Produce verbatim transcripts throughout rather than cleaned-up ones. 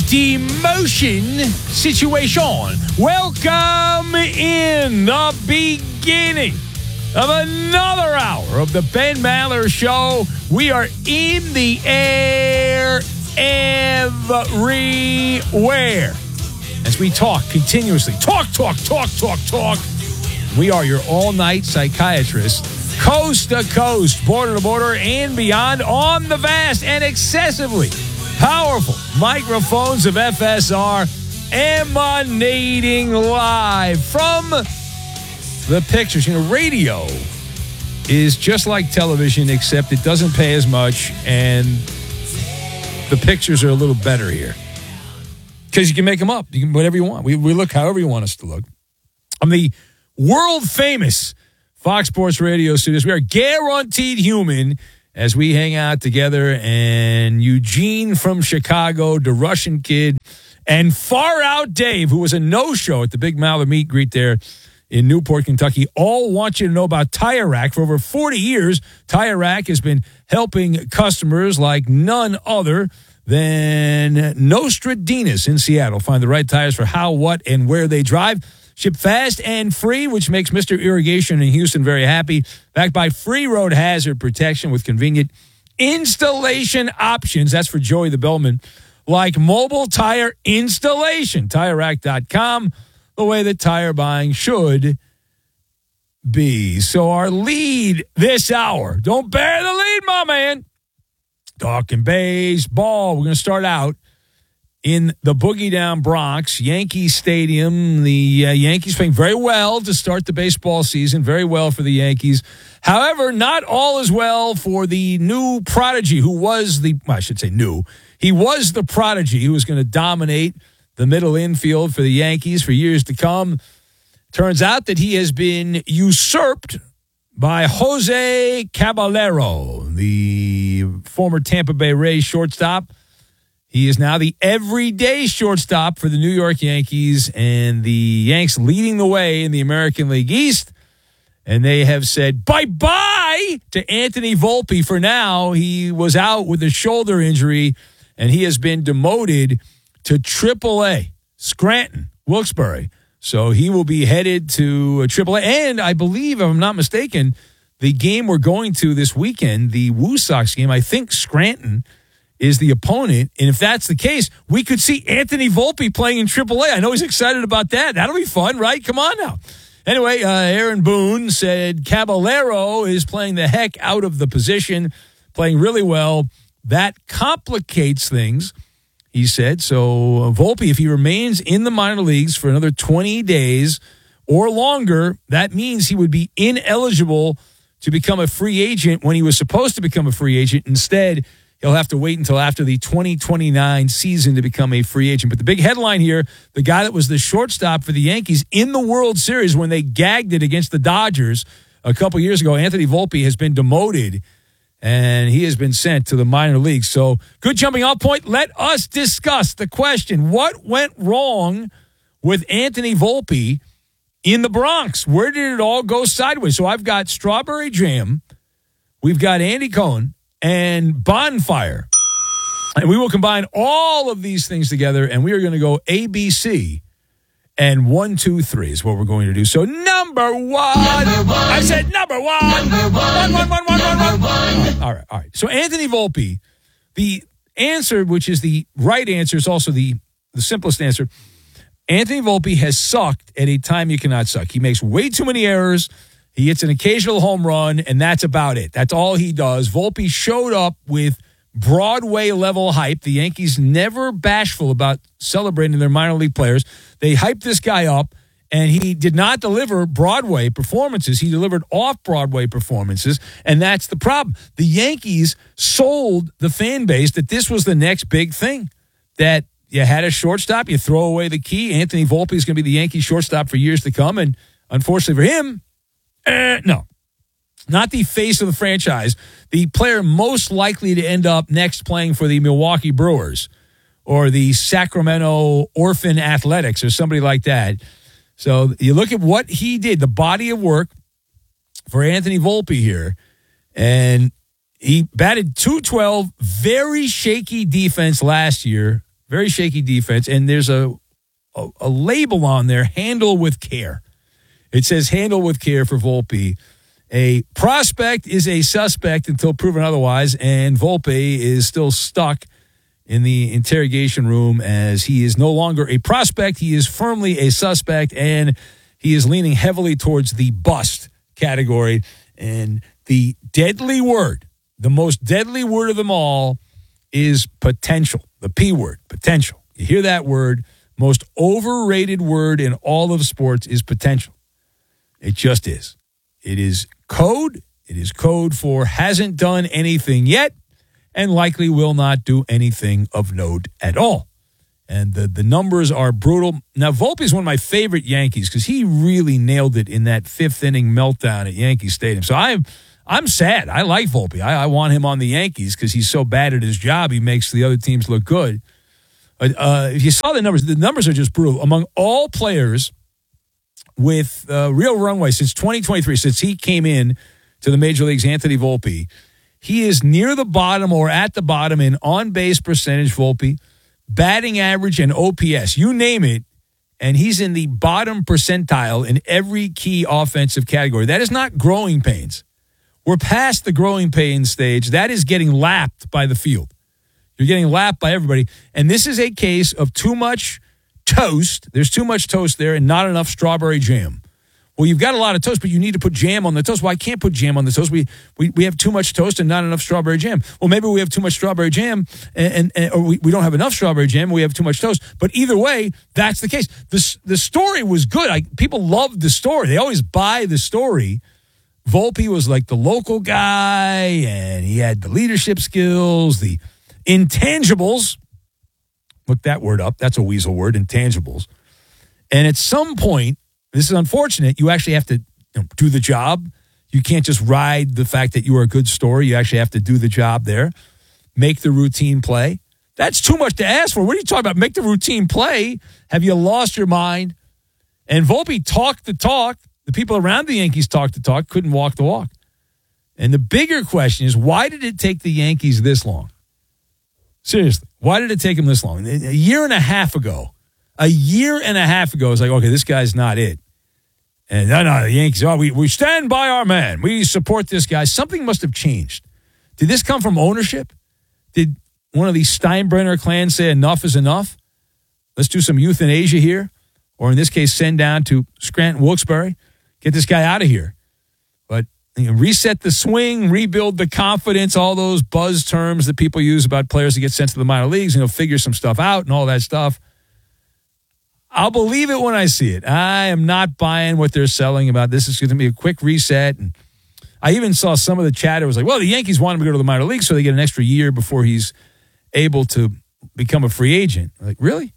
demotion situation. Welcome in the beginning of another hour of the Ben Maller Show. We are in the air everywhere as we talk continuously. Talk, talk, talk, talk, talk. We are your all-night psychiatrist, coast to coast, border to border, and beyond on the vast and excessively powerful microphones of F S R, emanating live from the pictures. You know, radio is just like television, except it doesn't pay as much, and the pictures are a little better here. Because you can make them up. You can whatever you want. We, we look however you want us to look. I'm the world-famous Fox Sports Radio studios. We are guaranteed human as we hang out together, and Eugene from Chicago, the Russian kid, and Far Out Dave, who was a no-show at the Big Maller meet greet there in Newport, Kentucky, all want you to know about Tire Rack. For over forty years, Tire Rack has been helping customers like none other than Nostradamus in Seattle find the right tires for how, what, and where they drive. Ship fast and free, which makes Mister Irrigation in Houston very happy. Backed by free road hazard protection with convenient installation options. That's for Joey the Bellman. Like mobile tire installation. Tire Rack dot com, the way that tire buying should be. So our lead this hour. Don't bear the lead, my man. Talking baseball. We're going to start out in the Boogie Down Bronx, Yankee Stadium. The uh, Yankees playing very well to start the baseball season, very well for the Yankees. However, not all is well for the new prodigy who was the, well, I should say new, he was the prodigy who was going to dominate the middle infield for the Yankees for years to come. Turns out that he has been usurped by Jose Caballero, the former Tampa Bay Rays shortstop. He is now the everyday shortstop for the New York Yankees, and the Yanks leading the way in the American League East. And they have said bye-bye to Anthony Volpe for now. He was out with a shoulder injury, and he has been demoted to triple A, Scranton, Wilkes-Barre. So he will be headed to triple A. And I believe, if I'm not mistaken, the game we're going to this weekend, the Woo Sox game, I think Scranton is the opponent. And if that's the case, we could see Anthony Volpe playing in triple A. I know he's excited about that. That'll be fun, right? Come on now. Anyway, uh, Aaron Boone said Caballero is playing the heck out of the position, playing really well. That complicates things, he said. So uh, Volpe, if he remains in the minor leagues for another twenty days or longer, that means he would be ineligible to become a free agent when he was supposed to become a free agent. Instead, he'll have to wait until after the twenty twenty-nine season to become a free agent. But the big headline here, the guy that was the shortstop for the Yankees in the World Series when they gagged it against the Dodgers a couple years ago, Anthony Volpe, has been demoted, and he has been sent to the minor leagues. So good jumping off point. Let us discuss the question, what went wrong with Anthony Volpe in the Bronx? Where did it all go sideways? So I've got Strawberry Jam. We've got Andy Cohen and Bonfire. And we will combine all of these things together, and we are going to go A B C, and one, two, three is what we're going to do. So number one. Number one. I said number one. Number one. One, one, one, one, one, one. one. All right, all right. So Anthony Volpe, the answer, which is the right answer, is also the, the simplest answer. Anthony Volpe has sucked at a time you cannot suck. He makes way too many errors. He hits an occasional home run, and that's about it. That's all he does. Volpe showed up with Broadway-level hype. The Yankees never bashful about celebrating their minor league players. They hyped this guy up, and he did not deliver Broadway performances. He delivered off-Broadway performances, and that's the problem. The Yankees sold the fan base that this was the next big thing, that you had a shortstop, you throw away the key. Anthony Volpe is going to be the Yankees shortstop for years to come, and unfortunately for him, eh, no. Not the face of the franchise, the player most likely to end up next playing for the Milwaukee Brewers or the Sacramento Orphan Athletics or somebody like that. So you look at what he did, the body of work for Anthony Volpe here, and he batted two twelve, very shaky defense last year, very shaky defense, and there's a, a, a label on there, handle with care. It says handle with care for Volpe. A prospect is a suspect until proven otherwise, and Volpe is still stuck in the interrogation room as he is no longer a prospect. He is firmly a suspect, and he is leaning heavily towards the bust category. And the deadly word, the most deadly word of them all, is potential. The P word, potential. You hear that word, most overrated word in all of sports is potential. It just is. It is code. It is code for hasn't done anything yet and likely will not do anything of note at all. And the, the numbers are brutal. Now, Volpe is one of my favorite Yankees because he really nailed it in that fifth inning meltdown at Yankee Stadium. So I'm I'm sad. I like Volpe. I, I want him on the Yankees because he's so bad at his job. He makes the other teams look good. Uh, uh, if you saw the numbers, the numbers are just brutal. Among all players with uh, real runway since twenty twenty-three, since he came in to the Major Leagues, Anthony Volpe, he is near the bottom or at the bottom in on-base percentage, Volpe, batting average, and O P S. You name it, and he's in the bottom percentile in every key offensive category. That is not growing pains. We're past the growing pains stage. That is getting lapped by the field. You're getting lapped by everybody. And this is a case of too much toast. There's too much toast there and not enough strawberry jam. Well, you've got a lot of toast, but you need to put jam on the toast. Well, I can't put jam on the toast. We we, we have too much toast and not enough strawberry jam. Well, maybe we have too much strawberry jam and, and, and or we, we don't have enough strawberry jam. We have too much toast. But either way, that's the case. The, the story was good. I, people loved the story. They always buy the story. Volpe was like the local guy, and he had the leadership skills, the intangibles. Look that word up. That's a weasel word, intangibles. And at some point, this is unfortunate, you actually have to you know, do the job. You can't just ride the fact that you are a good story. You actually have to do the job there, make the routine play. That's too much to ask for. What are you talking about? Make the routine play? Have you lost your mind? And Volpe talked the talk. The people around the Yankees talked the talk, couldn't walk the walk. And the bigger question is, why did it take the Yankees this long? Seriously, why did it take them this long? A year and a half ago, a year and a half ago, it's like, okay, this guy's not it. And no, no, the Yankees, oh, we, we stand by our man. We support this guy. Something must have changed. Did this come from ownership? Did one of these Steinbrenner clans say enough is enough? Let's do some euthanasia here. Or in this case, send down to Scranton Wilkes-Barre. Get this guy out of here. But you know, reset the swing, rebuild the confidence, all those buzz terms that people use about players that get sent to the minor leagues, and you know, figure some stuff out and all that stuff. I'll believe it when I see it. I am not buying what they're selling about this is going to be a quick reset. And I even saw some of the chatter was like, well, the Yankees want him to go to the minor leagues so they get an extra year before he's able to become a free agent. Like, really?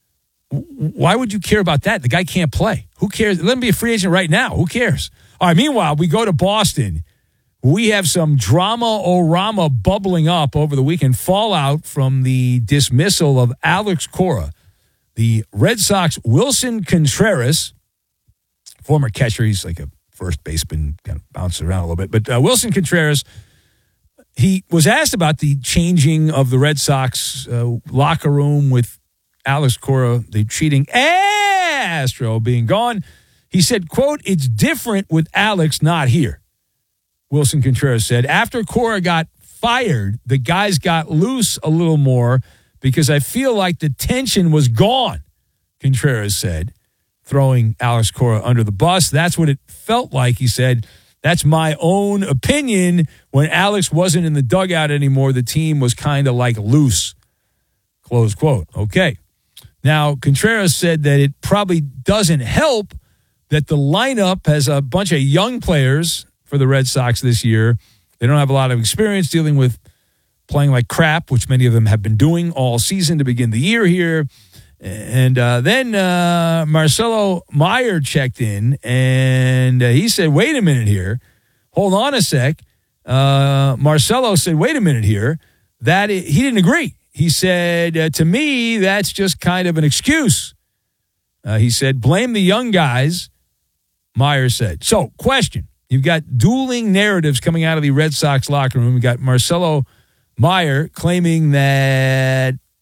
Why would you care about that? The guy can't play. Who cares? Let him be a free agent right now. Who cares? All right, meanwhile, we go to Boston. We have some drama-o-rama bubbling up over the weekend. Fallout from the dismissal of Alex Cora. The Red Sox, Wilson Contreras, former catcher. He's like a first baseman, kind of bounces around a little bit. But uh, Wilson Contreras, he was asked about the changing of the Red Sox uh, locker room with Alex Cora, the cheating Astro being gone. He said, quote, it's different with Alex not here. Wilson Contreras said, after Cora got fired, the guys got loose a little more because I feel like the tension was gone, Contreras said, throwing Alex Cora under the bus. That's what it felt like, he said. That's my own opinion. When Alex wasn't in the dugout anymore, the team was kind of like loose, close quote. Okay. Now, Contreras said that it probably doesn't help that the lineup has a bunch of young players for the Red Sox this year. They don't have a lot of experience dealing with playing like crap, which many of them have been doing all season to begin the year here. And uh, then uh, Marcelo Meyer checked in, and uh, he said, wait a minute here. Hold on a sec. Uh, Marcelo said, wait a minute here. That is, he didn't agree. He said, uh, to me, that's just kind of an excuse. Uh, he said, blame the young guys, Meyer said. So, question. You've got dueling narratives coming out of the Red Sox locker room. We've got Marcelo Meyer claiming that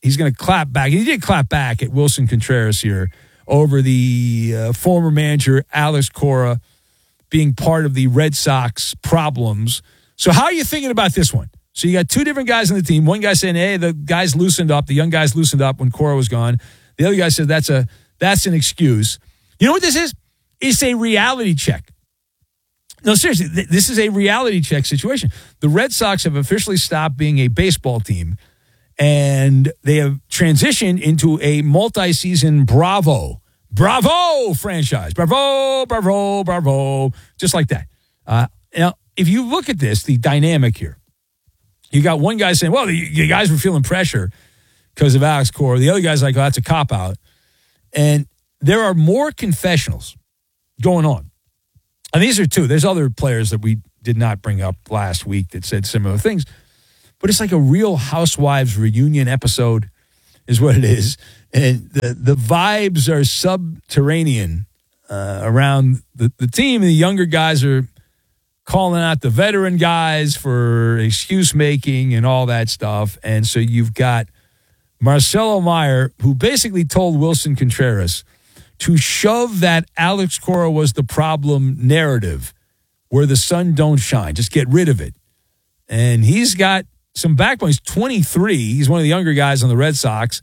he's going to clap back. He did clap back at Wilson Contreras here over the uh, former manager, Alex Cora, being part of the Red Sox problems. So how are you thinking about this one? So you got two different guys on the team. One guy saying, hey, the guys loosened up. The young guys loosened up when Cora was gone. The other guy said that's a that's an excuse. You know what this is? It's a reality check. No, seriously, th- this is a reality check situation. The Red Sox have officially stopped being a baseball team, and they have transitioned into a multi-season Bravo, Bravo franchise. Bravo, Bravo, Bravo, just like that. Uh, now, if you look at this, the dynamic here, you got one guy saying, well, the, the guys were feeling pressure because of Alex Cora. The other guy's like, oh, that's a cop-out. And there are more confessionals going on. And these are two. There's other players that we did not bring up last week that said similar things. But it's like a Real Housewives reunion episode is what it is. And the, the vibes are subterranean uh, around the, the team. And the younger guys are calling out the veteran guys for excuse-making and all that stuff. And so you've got Marcelo Meyer, who basically told Wilson Contreras to shove that Alex Cora was the problem narrative where the sun don't shine. Just get rid of it. And he's got some backbone. He's twenty-three. He's one of the younger guys on the Red Sox.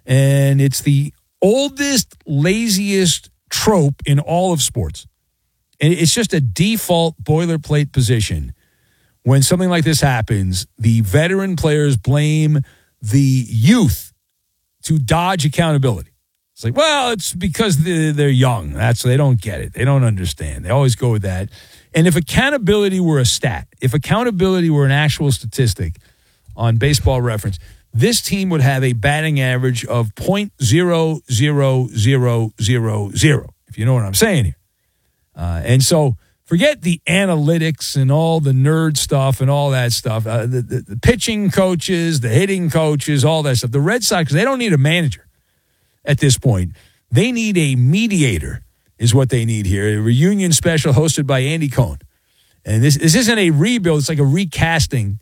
And it's the oldest, laziest trope in all of sports. And it's just a default boilerplate position. When something like this happens, the veteran players blame the youth to dodge accountability. It's like, well, it's because they're young. That's they don't get it. They don't understand. They always go with that. And if accountability were a stat, if accountability were an actual statistic on Baseball Reference, this team would have a batting average of point zero zero zero zero zero, if you know what I'm saying here. Uh, and so forget the analytics and all the nerd stuff and all that stuff. Uh, the, the, the pitching coaches, the hitting coaches, all that stuff. The Red Sox, they don't need a manager. At this point, they need a mediator is what they need here. A reunion special hosted by Andy Cohen. And this, this isn't a rebuild. It's like a recasting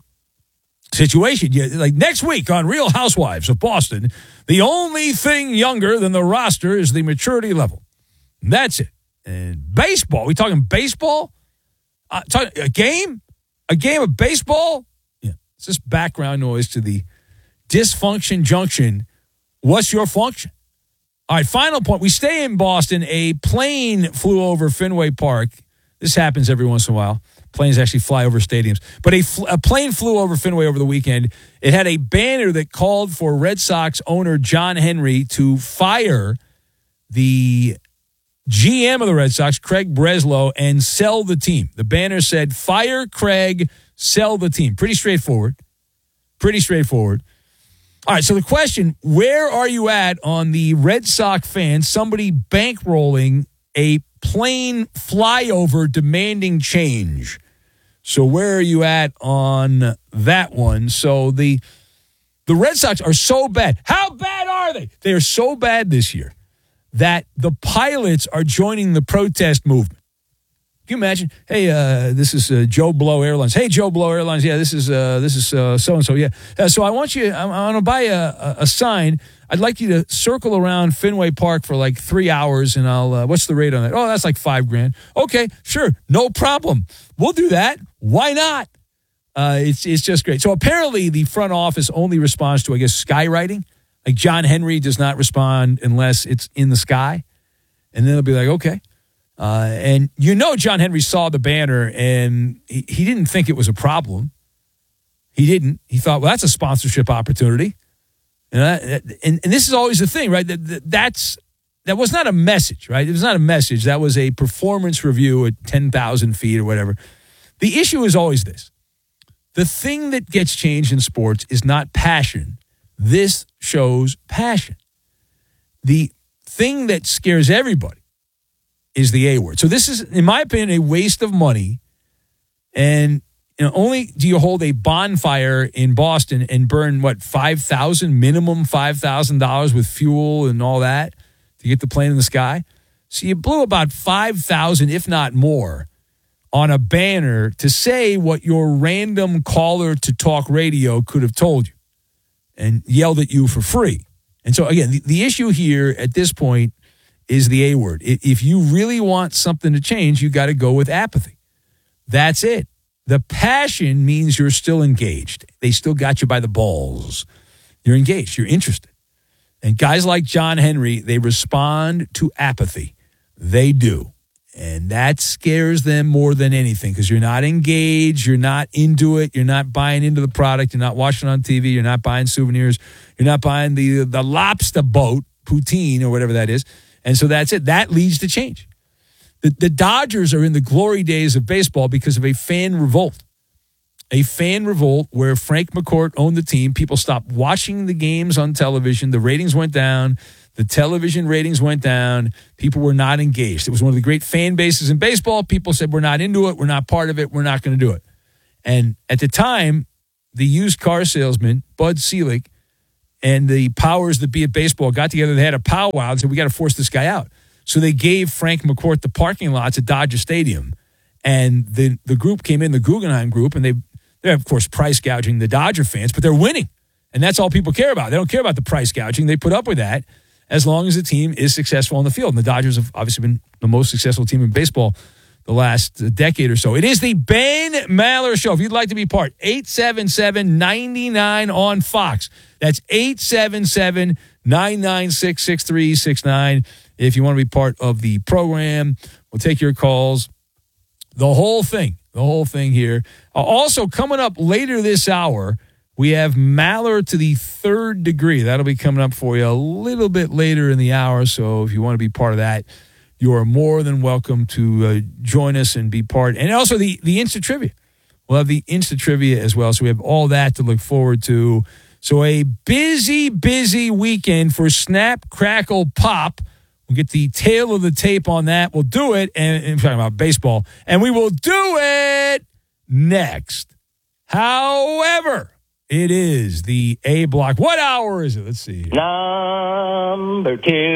situation. You, like next week on Real Housewives of Boston, the only thing younger than the roster is the maturity level. And that's it. And baseball, we talking baseball? Uh, talk, a game? A game of baseball? Yeah, it's just background noise to the dysfunction junction. What's your function? All right, final point. We stay in Boston. A plane flew over Fenway Park. This happens every once in a while. Planes actually fly over stadiums. But a, fl- a plane flew over Fenway over the weekend. It had a banner that called for Red Sox owner John Henry to fire the G M of the Red Sox, Craig Breslow, and sell the team. The banner said, fire Craig, sell the team. Pretty straightforward. Pretty straightforward. All right, so the question, where are you at on the Red Sox fans, somebody bankrolling a plane flyover demanding change? So where are you at on that one? So the the Red Sox are so bad. How bad are they? They are so bad this year that the pilots are joining the protest movement. Can you imagine? Hey, uh, this is uh, Joe Blow Airlines. Hey, Joe Blow Airlines. Yeah, this is uh, this is uh, so and so. Yeah. Uh, so I want you. I, I want to buy a, a, a sign. I'd like you to circle around Fenway Park for like three hours, and I'll. Uh, what's the rate on that? Oh, that's like five grand. Okay, sure, no problem. We'll do that. Why not? Uh, it's it's just great. So apparently, the front office only responds to, I guess, skywriting. Like John Henry does not respond unless it's in the sky, and then they'll be like, okay. Uh, and you know John Henry saw the banner, and he, he didn't think it was a problem. He didn't. He thought, well, that's a sponsorship opportunity. And, that, and, and this is always the thing, right? That, that, that's, that was not a message, right? It was not a message. That was a performance review at ten thousand feet or whatever. The issue is always this. The thing that gets changed in sports is not passion. This shows passion. The thing that scares everybody is the A word. So this is, in my opinion, a waste of money. And you know, only do you hold a bonfire in Boston and burn, what, five thousand dollars, minimum five thousand dollars with fuel and all that to get the plane in the sky. So you blew about five thousand dollars, if not more, on a banner to say what your random caller to talk radio could have told you. and yelled at you for free. And so, again, the, the issue here at this point is the A word. If you really want something to change, you got to go with apathy. That's it. The passion means you're still engaged. They still got you by the balls. You're engaged. You're interested. And guys like John Henry, they respond to apathy. They do. And that scares them more than anything because you're not engaged. You're not into it. You're not buying into the product. You're not watching on T V. You're not buying souvenirs. You're not buying the, the lobster boat, poutine or whatever that is. And so that's it. That leads to change. The, the Dodgers are in the glory days of baseball because of a fan revolt. A fan revolt where Frank McCourt owned the team. People stopped watching the games on television. The ratings went down. The television ratings went down. People were not engaged. It was one of the great fan bases in baseball. People said, we're not into it. We're not part of it. We're not going to do it. And at the time, the used car salesman, Bud Selig, and the powers that be at baseball got together. They had a powwow and said, we got to force this guy out. So they gave Frank McCourt the parking lots at Dodger Stadium. And the, the group came in, the Guggenheim group, and they, they're, of course, price gouging the Dodger fans, but they're winning. And that's all people care about. They don't care about the price gouging. They put up with that as long as the team is successful on the field. And the Dodgers have obviously been the most successful team in baseball the last decade or so. It is the Ben Maller Show. If you'd like to be part, eight seven seven, nine nine on Fox. That's eight seven seven, nine nine six, six three six nine. If you want to be part of the program, we'll take your calls. The whole thing, the whole thing here. Uh, also, coming up later this hour, we have Maller to the third degree. That'll be coming up for you a little bit later in the hour. So if you want to be part of that, you are more than welcome to uh, join us and be part. And also the, the Insta Trivia. We'll have the Insta Trivia as well. So we have all that to look forward to. So a busy, busy weekend for Snap, Crackle, Pop. We'll get the tail of the tape on that. We'll do it. And, and I'm talking about baseball. And we will do it next. However, it is the A block. What hour is it? Let's see. Number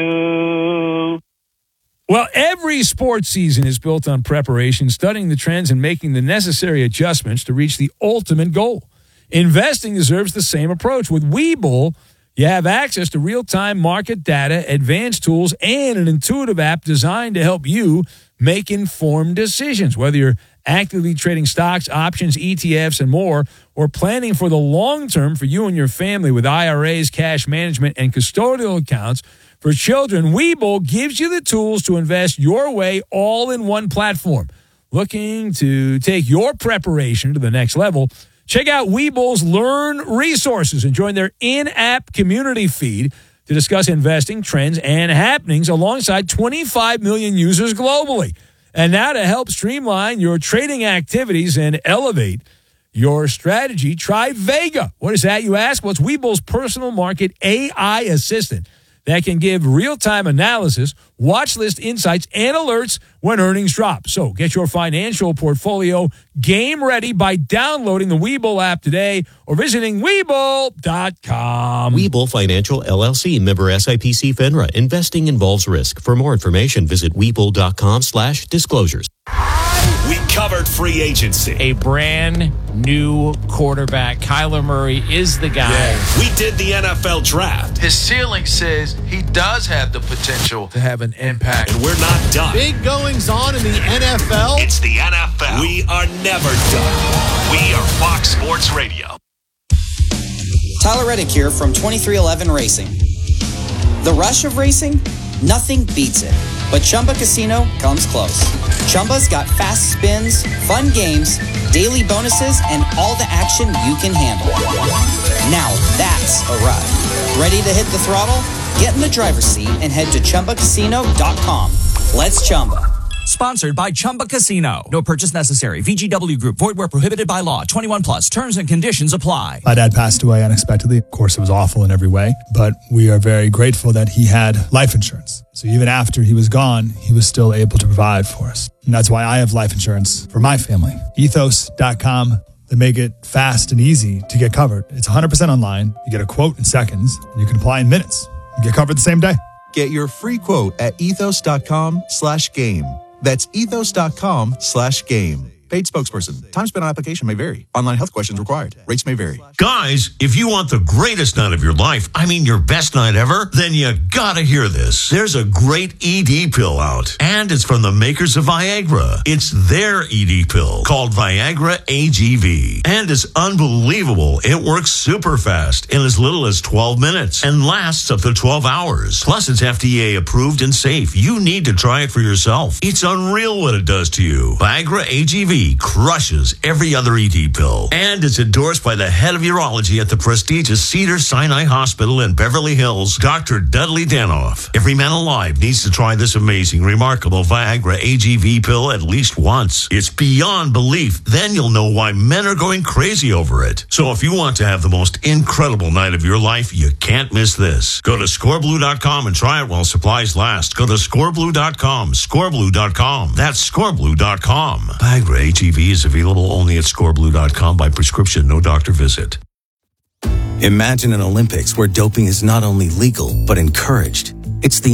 two. Well, every sports season is built on preparation, studying the trends, and making the necessary adjustments to reach the ultimate goal. Investing deserves the same approach. With Webull, you have access to real-time market data, advanced tools, and an intuitive app designed to help you make informed decisions. Whether you're actively trading stocks, options, E T Fs, and more, or planning for the long term for you and your family with I R As, cash management, and custodial accounts for children, Webull gives you the tools to invest your way all in one platform. Looking to take your preparation to the next level? Check out Webull's Learn resources and join their in-app community feed to discuss investing, trends, and happenings alongside twenty-five million users globally. And now to help streamline your trading activities and elevate your strategy, try Vega. What is that, you ask? Well, it's Webull's personal market A I assistant that can give real-time analysis, watch list insights, and alerts when earnings drop. So get your financial portfolio game ready by downloading the Webull app today or visiting Webull dot com. Webull Financial, L L C, member S I P C FINRA. Investing involves risk. For more information, visit Webull dot com slash disclosures. We covered free agency. A brand new quarterback. Kyler Murray is the guy. Yeah. We did the N F L draft. His ceiling says he does have the potential to have an impact. And we're not done. Big goings on in the N F L. It's the N F L. We are never done. We are Fox Sports Radio. Tyler Reddick here from twenty-three eleven Racing. The rush of racing? Nothing beats it. But Chumba Casino comes close. Chumba's got fast spins, fun games, daily bonuses, and all the action you can handle. Now that's a ride. Ready to hit the throttle? Get in the driver's seat and head to Chumba Casino dot com. Let's Chumba. Sponsored by Chumba Casino. No purchase necessary. V G W Group. Void where prohibited by law. twenty-one plus. Terms and conditions apply. My dad passed away unexpectedly. Of course, it was awful in every way, but we are very grateful that he had life insurance. So even after he was gone, he was still able to provide for us. And that's why I have life insurance for my family. Ethos dot com. They make it fast and easy to get covered. It's one hundred percent online. You get a quote in seconds, and you can apply in minutes. You get covered the same day. Get your free quote at ethos dot com slash game. That's ethos dot com slash game. Paid spokesperson. Time spent on application may vary. Online health questions required. Rates may vary. Guys, if you want the greatest night of your life, I mean your best night ever, then you gotta hear this. There's a great E D pill out, and it's from the makers of Viagra. It's their E D pill called Viagra A G V, and it's unbelievable. It works super fast in as little as twelve minutes and lasts up to twelve hours. Plus, it's F D A approved and safe. You need to try it for yourself. It's unreal what it does to you. Viagra A G V crushes every other E D pill, and it's endorsed by the head of urology at the prestigious Cedars-Sinai Hospital in Beverly Hills, Doctor Dudley Danoff. Every man alive needs to try this amazing, remarkable Viagra A G V pill at least once. It's beyond belief. Then you'll know why men are going crazy over it. So if you want to have the most incredible night of your life, you can't miss this. Go to score blue dot com and try it while supplies last. Go to score blue dot com, score blue dot com. That's score blue dot com. Viagra A G V is available only at score blue dot com by prescription, no doctor visit. Imagine an Olympics where doping is not only legal, but encouraged. It's the